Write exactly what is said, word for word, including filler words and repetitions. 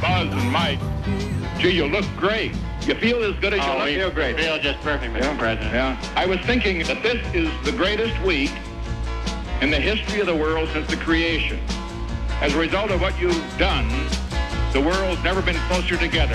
Buzz and Mike, gee, you look great. You feel as good as you Oh, look. we Feel great. feel just perfect, Mister Yeah, President. yeah. I was thinking that this is the greatest week in the history of the world since the creation. As a result of what you've done, the world's never been closer together.